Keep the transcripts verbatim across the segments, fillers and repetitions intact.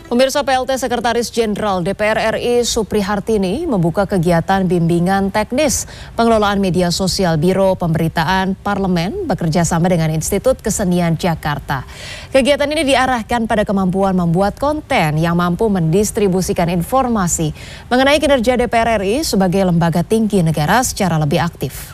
Pemirsa, P L T Sekretaris Jenderal D P R R I Supri Hartini membuka kegiatan bimbingan teknis pengelolaan media sosial Biro Pemberitaan Parlemen bekerja sama dengan Institut Kesenian Jakarta. Kegiatan ini diarahkan pada kemampuan membuat konten yang mampu mendistribusikan informasi mengenai kinerja D P R R I sebagai lembaga tinggi negara secara lebih aktif.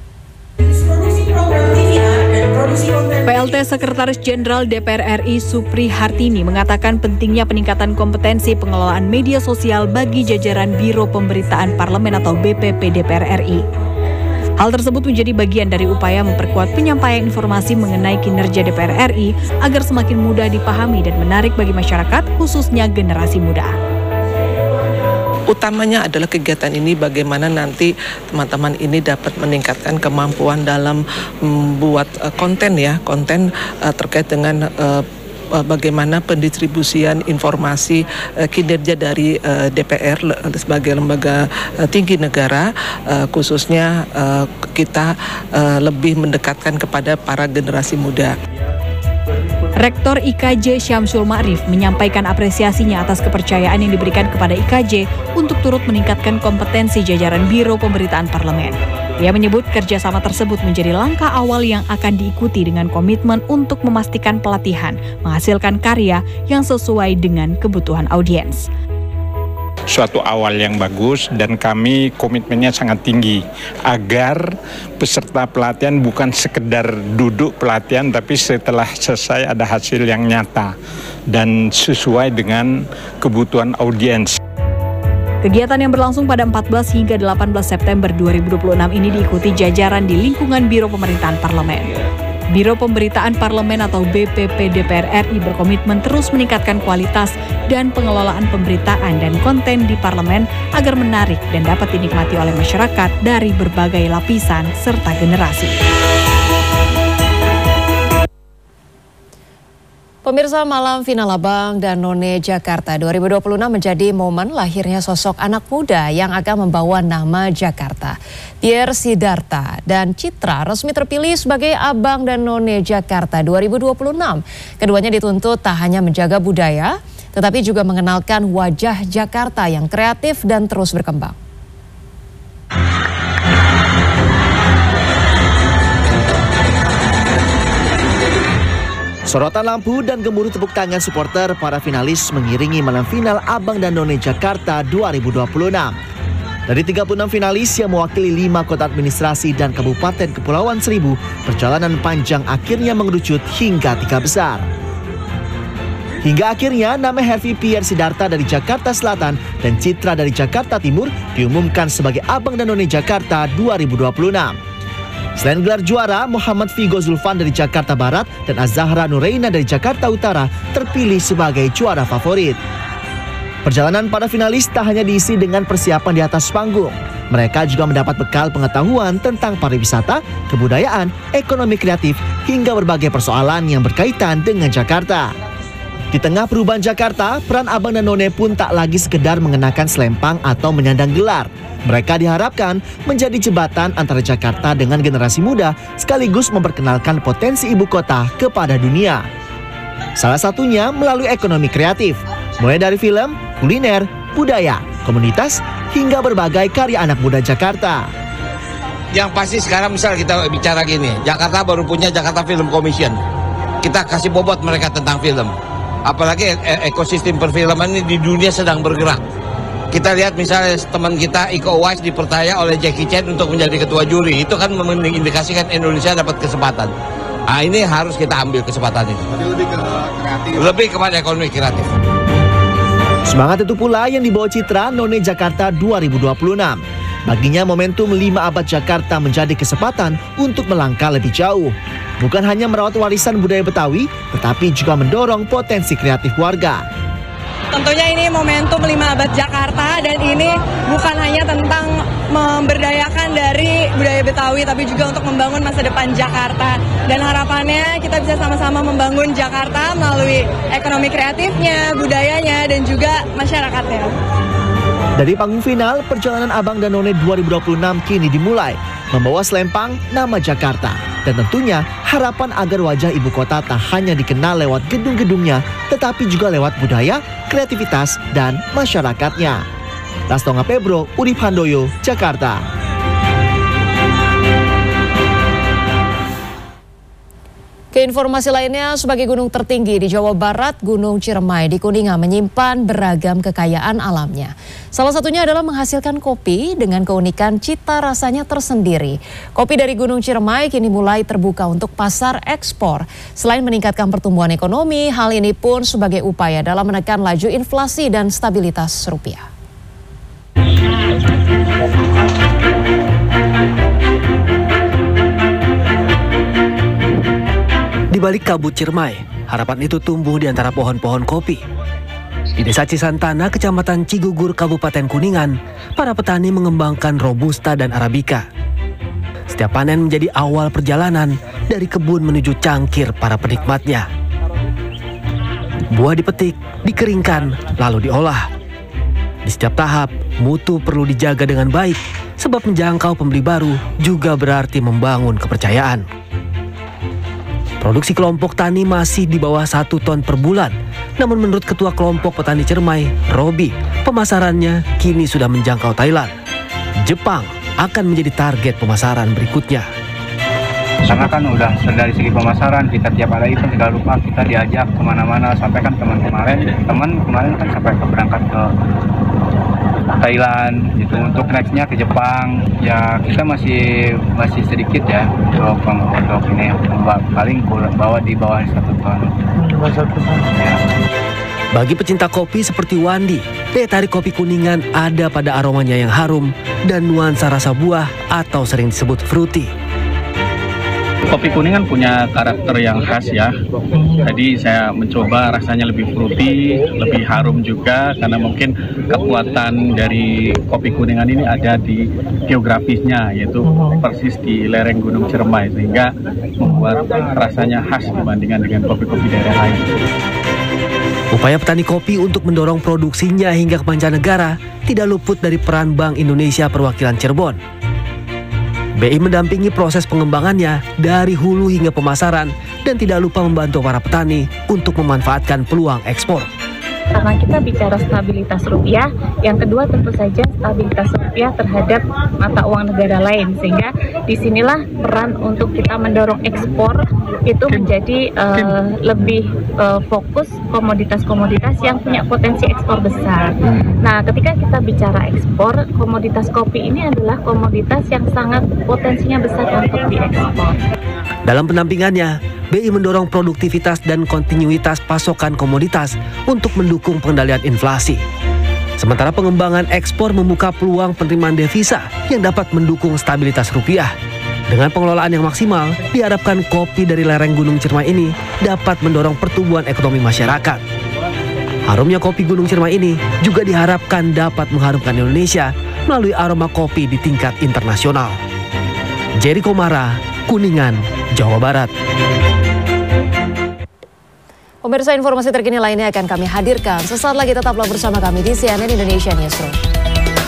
P L T Sekretaris Jenderal D P R R I Supri Hartini mengatakan pentingnya peningkatan kompetensi pengelolaan media sosial bagi jajaran Biro Pemberitaan Parlemen atau B P P D P R R I. Hal tersebut menjadi bagian dari upaya memperkuat penyampaian informasi mengenai kinerja D P R R I agar semakin mudah dipahami dan menarik bagi masyarakat, khususnya generasi muda. Utamanya adalah kegiatan ini bagaimana nanti teman-teman ini dapat meningkatkan kemampuan dalam membuat uh, konten ya, konten uh, terkait dengan uh, bagaimana pendistribusian informasi uh, kinerja dari uh, D P R sebagai lembaga uh, tinggi negara, uh, khususnya uh, kita uh, lebih mendekatkan kepada para generasi muda. Rektor I K J Syamsul Ma'rif menyampaikan apresiasinya atas kepercayaan yang diberikan kepada I K J untuk turut meningkatkan kompetensi jajaran Biro Pemberitaan Parlemen. Ia menyebut kerjasama tersebut menjadi langkah awal yang akan diikuti dengan komitmen untuk memastikan pelatihan menghasilkan karya yang sesuai dengan kebutuhan audiens. Suatu awal yang bagus dan kami komitmennya sangat tinggi agar peserta pelatihan bukan sekedar duduk pelatihan tapi setelah selesai ada hasil yang nyata dan sesuai dengan kebutuhan audiens. Kegiatan yang berlangsung pada empat belas hingga delapan belas September dua ribu dua puluh enam ini diikuti jajaran di lingkungan Biro Pemerintahan Parlemen. Biro Pemberitaan Parlemen atau B P P D P R R I berkomitmen terus meningkatkan kualitas dan pengelolaan pemberitaan dan konten di parlemen agar menarik dan dapat dinikmati oleh masyarakat dari berbagai lapisan serta generasi. Pemirsa, malam final Abang dan None Jakarta dua ribu dua puluh enam menjadi momen lahirnya sosok anak muda yang akan membawa nama Jakarta. Pierre Sidarta dan Citra resmi terpilih sebagai Abang dan None Jakarta dua ribu dua puluh enam. Keduanya dituntut tak hanya menjaga budaya, tetapi juga mengenalkan wajah Jakarta yang kreatif dan terus berkembang. Sorotan lampu dan gemuruh tepuk tangan supporter para finalis mengiringi malam final Abang dan None Jakarta dua ribu dua puluh enam. Dari tiga puluh enam finalis yang mewakili lima kota administrasi dan Kabupaten Kepulauan Seribu, perjalanan panjang akhirnya mengerucut hingga tiga besar. Hingga akhirnya nama Hervi Pierre Sidarta dari Jakarta Selatan dan Citra dari Jakarta Timur diumumkan sebagai Abang dan None Jakarta dua ribu dua puluh enam. Selain gelar juara, Muhammad Vigo Zulfan dari Jakarta Barat dan Azahra Nureina dari Jakarta Utara terpilih sebagai juara favorit. Perjalanan para finalis tak hanya diisi dengan persiapan di atas panggung. Mereka juga mendapat bekal pengetahuan tentang pariwisata, kebudayaan, ekonomi kreatif, hingga berbagai persoalan yang berkaitan dengan Jakarta. Di tengah perubahan Jakarta, peran Abang dan None pun tak lagi sekedar mengenakan selempang atau menyandang gelar. Mereka diharapkan menjadi jembatan antara Jakarta dengan generasi muda sekaligus memperkenalkan potensi ibu kota kepada dunia. Salah satunya melalui ekonomi kreatif, mulai dari film, kuliner, budaya, komunitas, hingga berbagai karya anak muda Jakarta. Yang pasti sekarang misal kita bicara gini, Jakarta baru punya Jakarta Film Commission. Kita kasih bobot mereka tentang film. Apalagi ekosistem perfilman ini di dunia sedang bergerak. Kita lihat misalnya teman kita Iko Uwais dipercaya oleh Jackie Chan untuk menjadi ketua juri. Itu kan mengindikasikan Indonesia dapat kesempatan. Nah, ini harus kita ambil kesempatan ini. Lebih ke kreatif. Lebih kepada ekonomi kreatif. Semangat itu pula yang dibawa Citra None Jakarta dua ribu dua puluh enam. Baginya momentum lima abad Jakarta menjadi kesempatan untuk melangkah lebih jauh. Bukan hanya merawat warisan budaya Betawi, tetapi juga mendorong potensi kreatif warga. Tentunya ini momentum lima abad Jakarta dan ini bukan hanya tentang memberdayakan dari budaya Betawi tapi juga untuk membangun masa depan Jakarta. Dan harapannya kita bisa sama-sama membangun Jakarta melalui ekonomi kreatifnya, budayanya dan juga masyarakatnya. Dari panggung final, perjalanan Abang dan None dua ribu dua puluh enam kini dimulai. Membawa selempang nama Jakarta. Dan tentunya harapan agar wajah ibu kota tak hanya dikenal lewat gedung-gedungnya, tetapi juga lewat budaya, kreativitas, dan masyarakatnya. Lastonga Pebro, Urip Handoyo, Jakarta. Keinformasi lainnya, sebagai gunung tertinggi di Jawa Barat, Gunung Ciremai di Kuningan menyimpan beragam kekayaan alamnya. Salah satunya adalah menghasilkan kopi dengan keunikan cita rasanya tersendiri. Kopi dari Gunung Ciremai kini mulai terbuka untuk pasar ekspor. Selain meningkatkan pertumbuhan ekonomi, hal ini pun sebagai upaya dalam menekan laju inflasi dan stabilitas rupiah. Di balik kabut Ciremai, harapan itu tumbuh di antara pohon-pohon kopi. Di Desa Cisantana, Kecamatan Cigugur, Kabupaten Kuningan, para petani mengembangkan Robusta dan Arabica. Setiap panen menjadi awal perjalanan dari kebun menuju cangkir para penikmatnya. Buah dipetik, dikeringkan, lalu diolah. Di setiap tahap, mutu perlu dijaga dengan baik, sebab menjangkau pembeli baru juga berarti membangun kepercayaan. Produksi kelompok tani masih di bawah satu ton per bulan. Namun menurut Ketua Kelompok Petani Ciremai, Robi, pemasarannya kini sudah menjangkau Thailand. Jepang akan menjadi target pemasaran berikutnya. Karena kan udah dari segi pemasaran, kita tiap ada event tidak lupa kita diajak kemana-mana. Sampai kan teman kemarin, teman kemarin kan sampai ke berangkat ke Thailand gitu. Untuk nextnya ke Jepang, ya kita masih masih sedikit ya untuk untuk ini paling bawa di bawah satu ton. Ya. Bagi pecinta kopi seperti Wandi, daya tarik kopi Kuningan ada pada aromanya yang harum dan nuansa rasa buah atau sering disebut fruity. Kopi Kuningan punya karakter yang khas ya. Tadi saya mencoba rasanya lebih fruity, lebih harum juga karena mungkin kekuatan dari kopi Kuningan ini ada di geografisnya, yaitu persis di lereng Gunung Ciremai, sehingga membuat rasanya khas dibandingkan dengan kopi-kopi daerah lain. Upaya petani kopi untuk mendorong produksinya hingga ke mancanegara tidak luput dari peran Bank Indonesia Perwakilan Cirebon. B I mendampingi proses pengembangannya dari hulu hingga pemasaran dan tidak lupa membantu para petani untuk memanfaatkan peluang ekspor. Karena kita bicara stabilitas rupiah, yang kedua tentu saja stabilitas rupiah terhadap mata uang negara lain, sehingga disinilah peran untuk kita mendorong ekspor itu menjadi uh, lebih uh, fokus komoditas-komoditas yang punya potensi ekspor besar. Nah, ketika kita bicara ekspor, komoditas kopi ini adalah komoditas yang sangat potensinya besar untuk diekspor. Dalam pendampingannya, B I mendorong produktivitas dan kontinuitas pasokan komoditas untuk mendukung pengendalian inflasi. Sementara pengembangan ekspor membuka peluang penerimaan devisa yang dapat mendukung stabilitas rupiah. Dengan pengelolaan yang maksimal, diharapkan kopi dari lereng Gunung Ciremai ini dapat mendorong pertumbuhan ekonomi masyarakat. Harumnya kopi Gunung Ciremai ini juga diharapkan dapat mengharumkan Indonesia melalui aroma kopi di tingkat internasional. Jerry Komara, Kuningan, Jawa Barat. Pemirsa, informasi terkini lainnya akan kami hadirkan. Sesaat lagi tetaplah bersama kami di C N N Indonesia Newsroom.